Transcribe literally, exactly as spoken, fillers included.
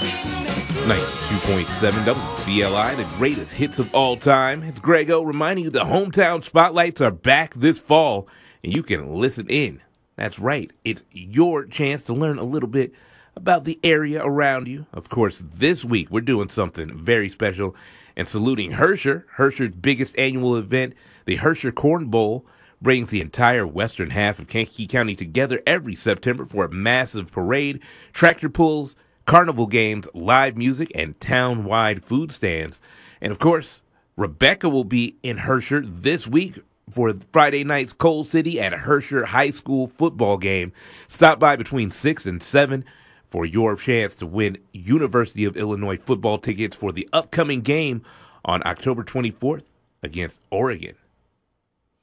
ninety-two point seven W B L I, the greatest hits of all time. It's Grego reminding you the hometown spotlights are back this fall, and you can listen in. That's right. It's your chance to learn a little bit about the area around you. Of course, this week we're doing something very special and saluting Herscher. Herscher's biggest annual event, the Herscher Corn Bowl, brings the entire western half of Kankakee County together every September for a massive parade, tractor pulls, carnival games, live music, and town-wide food stands. And of course, Rebecca will be in Herscher this week for Friday night's Coal City at Herscher High School football game. Stop by between six and seven for your chance to win University of Illinois football tickets for the upcoming game on October twenty-fourth against Oregon.